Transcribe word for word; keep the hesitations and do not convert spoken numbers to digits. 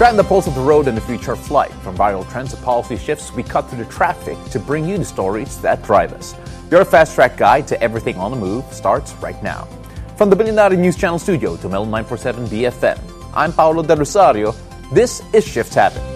Strand the pulse of the road in the future of flight. From viral trends to policy shifts, we cut through the traffic to bring you the stories that drive us. Your fast-track guide to everything on the move starts right now. From the Billionaire News Channel studio to Melon nine forty-seven B F M, I'm Paolo Del Rosario. This is Shift Happen.